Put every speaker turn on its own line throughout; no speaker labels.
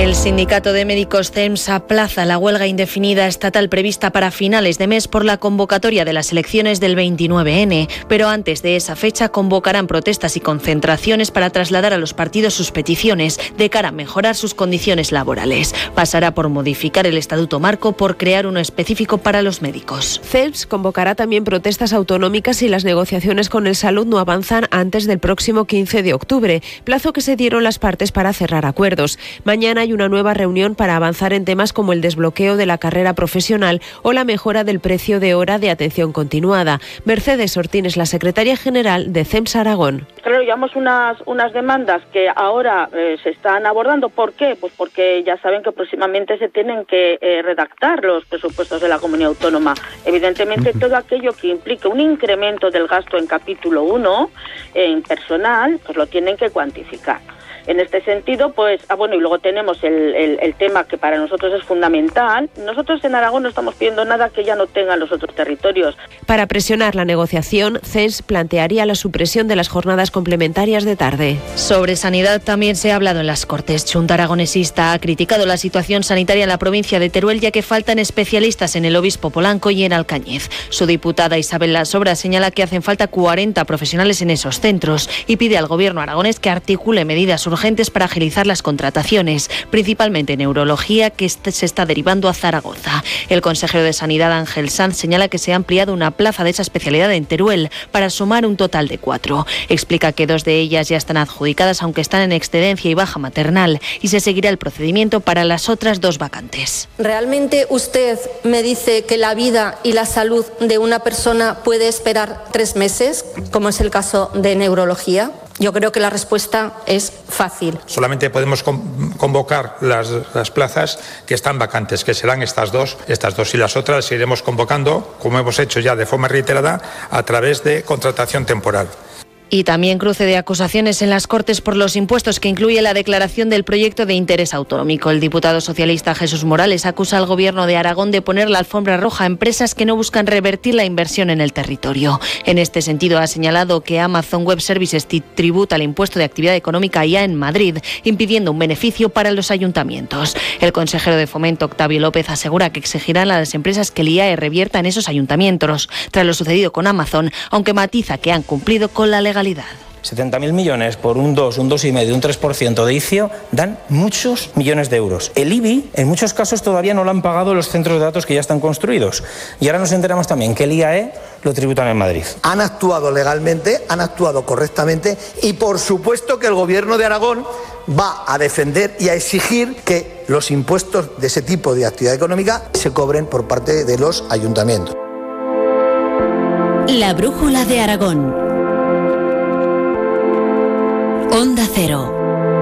El sindicato de médicos CEMS aplaza la huelga indefinida estatal prevista para finales de mes por la convocatoria de las elecciones del 29N, pero antes de esa fecha convocarán protestas y concentraciones para trasladar a los partidos sus peticiones de cara a mejorar sus condiciones laborales. Pasará por modificar el estatuto marco por crear uno específico para los médicos.
CEMS convocará también protestas autonómicas si las negociaciones con el Salud no avanzan antes del próximo 15 de octubre, plazo que se dieron las partes para cerrar acuerdos. Mañana hay una nueva reunión para avanzar en temas como el desbloqueo de la carrera profesional o la mejora del precio de hora de atención continuada. Mercedes Ortín es la secretaria general de CEMS Aragón.
Claro, llevamos unas demandas que ahora se están abordando. ¿Por qué? Pues porque ya saben que próximamente se tienen que redactar los presupuestos de la comunidad autónoma. Evidentemente, todo aquello que implique un incremento del gasto en capítulo 1, en personal, pues lo tienen que cuantificar. En este sentido, pues, y luego tenemos el tema que para nosotros es fundamental. Nosotros en Aragón no estamos pidiendo nada que ya no tengan los otros territorios.
Para presionar la negociación, CEMS plantearía la supresión de las jornadas complementarias de tarde.
Sobre sanidad también se ha hablado en las Cortes. Xunta Aragonesista ha criticado la situación sanitaria en la provincia de Teruel, ya que faltan especialistas en el Obispo Polanco y en Alcañiz. Su diputada Isabel Lasobra señala que hacen falta 40 profesionales en esos centros y pide al Gobierno aragonés que articule medidas urgentes para agilizar las contrataciones, principalmente en neurología, que se está derivando a Zaragoza. El consejero de Sanidad, Ángel Sanz, señala que se ha ampliado una plaza de esa especialidad en Teruel para sumar un total de 4. Explica que 2 de ellas ya están adjudicadas, aunque están en excedencia y baja maternal, y se seguirá el procedimiento para las otras 2 vacantes.
¿Realmente usted me dice que la vida y la salud de una persona puede esperar 3 meses, como es el caso de neurología? Yo creo que la respuesta es fácil.
Solamente podemos convocar las plazas que están vacantes, que serán estas dos y las otras las iremos convocando, como hemos hecho ya de forma reiterada, a través de contratación temporal.
Y también cruce de acusaciones en las Cortes por los impuestos que incluye la declaración del proyecto de interés autonómico. El diputado socialista Jesús Morales acusa al Gobierno de Aragón de poner la alfombra roja a empresas que no buscan revertir la inversión en el territorio. En este sentido, ha señalado que Amazon Web Services tributa el impuesto de actividad económica ya en Madrid, impidiendo un beneficio para los ayuntamientos. El consejero de Fomento, Octavio López, asegura que exigirán a las empresas que el IAE revierta en esos ayuntamientos, tras lo sucedido con Amazon, aunque matiza que han cumplido con la legalidad.
70.000 millones por un 2, un 2,5, un 3% de ICIO dan muchos millones de euros. El IBI, en muchos casos, todavía no lo han pagado los centros de datos que ya están construidos. Y ahora nos enteramos también que el IAE lo tributan en Madrid.
Han actuado legalmente, han actuado correctamente y por supuesto que el Gobierno de Aragón va a defender y a exigir que los impuestos de ese tipo de actividad económica se cobren por parte de los ayuntamientos.
La brújula de Aragón. Onda Cero.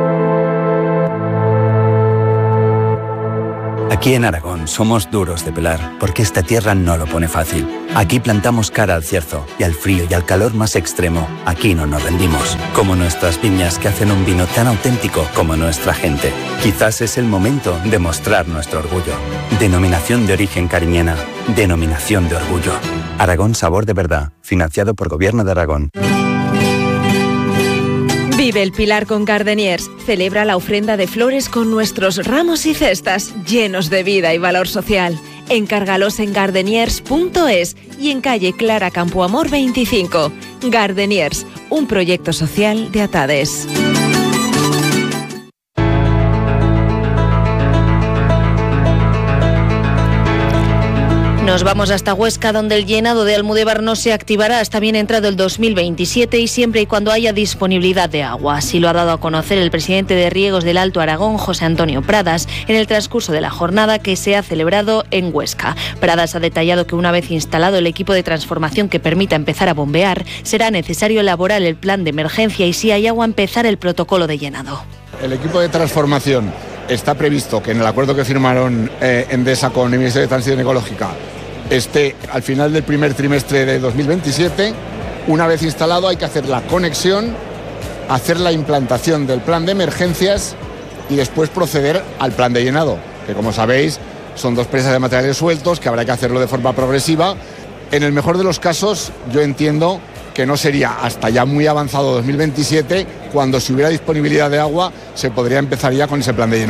Aquí en Aragón somos duros de pelar, porque esta tierra no lo pone fácil. Aquí plantamos cara al cierzo y al frío y al calor más extremo. Aquí no nos rendimos. Como nuestras viñas, que hacen un vino tan auténtico como nuestra gente. Quizás es el momento de mostrar nuestro orgullo. Denominación de origen cariñena. Denominación de orgullo. Aragón Sabor de Verdad. Financiado por Gobierno de Aragón.
Vive el Pilar con Gardeniers. Celebra la ofrenda de flores con nuestros ramos y cestas llenos de vida y valor social. Encárgalos en gardeniers.es y en calle Clara Campoamor 25. Gardeniers, un proyecto social de Atades.
Nos vamos hasta Huesca, donde el llenado de Almudévar no se activará hasta bien entrado el 2027 y siempre y cuando haya disponibilidad de agua. Así lo ha dado a conocer el presidente de Riegos del Alto Aragón, José Antonio Pradas, en el transcurso de la jornada que se ha celebrado en Huesca. Pradas ha detallado que una vez instalado el equipo de transformación que permita empezar a bombear, será necesario elaborar el plan de emergencia y, si hay agua, empezar el protocolo de llenado.
El equipo de transformación está previsto que en el acuerdo que firmaron Endesa con el Ministerio de Transición Ecológica esté al final del primer trimestre de 2027. Una vez instalado hay que hacer la conexión, hacer la implantación del plan de emergencias y después proceder al plan de llenado, que como sabéis son 2 presas de materiales sueltos que habrá que hacerlo de forma progresiva. En el mejor de los casos yo entiendo que no sería hasta ya muy avanzado 2027, cuando si hubiera disponibilidad de agua se podría empezar ya con ese plan de llenado.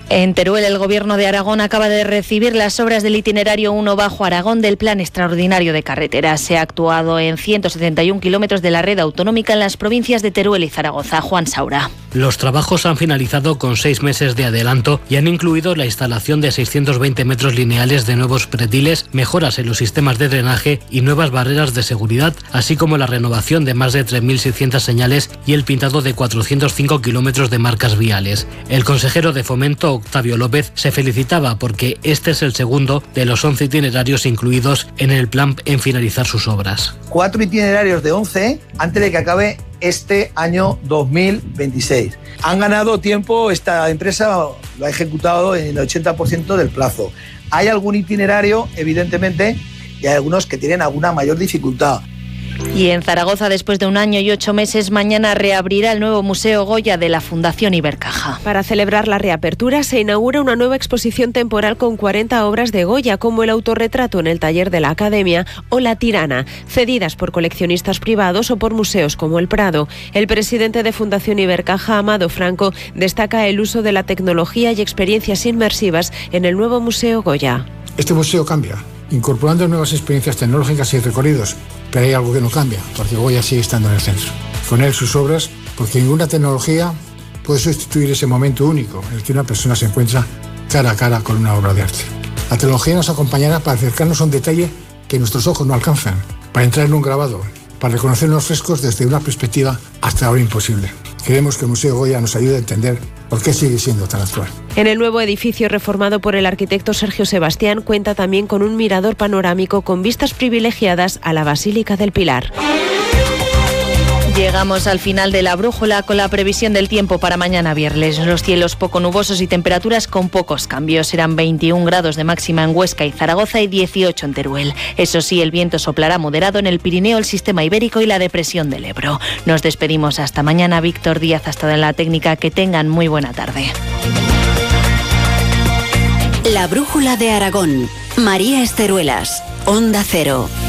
En Teruel, el Gobierno de Aragón acaba de recibir las obras del itinerario 1 Bajo Aragón del Plan Extraordinario de Carreteras. Se ha actuado en 171 kilómetros de la red autonómica en las provincias de Teruel y Zaragoza. Juan Saura.
Los trabajos han finalizado con 6 meses de adelanto y han incluido la instalación de 620 metros lineales de nuevos pretiles, mejoras en los sistemas de drenaje y nuevas barreras de seguridad, así como la renovación de más de 3.600 señales y el pintado de 405 kilómetros de marcas viales. El consejero de Fomento, Octavio López, se felicitaba porque este es el segundo de los 11 itinerarios incluidos en el plan en finalizar sus obras.
4 itinerarios de 11 antes de que acabe este año 2026. Han ganado tiempo, esta empresa lo ha ejecutado en el 80% del plazo. Hay algún itinerario, evidentemente, y hay algunos que tienen alguna mayor dificultad.
Y en Zaragoza, después de 1 año y 8 meses, mañana reabrirá el nuevo Museo Goya de la Fundación Ibercaja.
Para celebrar la reapertura se inaugura una nueva exposición temporal con 40 obras de Goya, como el autorretrato en el taller de la Academia o La Tirana, cedidas por coleccionistas privados o por museos como el Prado. El presidente de Fundación Ibercaja, Amado Franco, destaca el uso de la tecnología y experiencias inmersivas en el nuevo Museo Goya.
Este museo cambia, incorporando nuevas experiencias tecnológicas y recorridos, pero hay algo que no cambia, porque Goya sigue estando en el centro. Con él sus obras, porque ninguna tecnología puede sustituir ese momento único en el que una persona se encuentra cara a cara con una obra de arte. La tecnología nos acompañará para acercarnos a un detalle que nuestros ojos no alcanzan, para entrar en un grabado, para reconocer unos frescos desde una perspectiva hasta ahora imposible. Queremos que el Museo Goya nos ayude a entender por qué sigue siendo tan actual.
En el nuevo edificio reformado por el arquitecto Sergio Sebastián cuenta también con un mirador panorámico con vistas privilegiadas a la Basílica del Pilar.
Llegamos al final de la brújula con la previsión del tiempo para mañana viernes. Los cielos poco nubosos y temperaturas con pocos cambios. Serán 21 grados de máxima en Huesca y Zaragoza y 18 en Teruel. Eso sí, el viento soplará moderado en el Pirineo, el sistema ibérico y la depresión del Ebro. Nos despedimos hasta mañana. Víctor Díaz ha estado en la técnica. Que tengan muy buena tarde.
La brújula de Aragón. María Esteruelas. Onda Cero.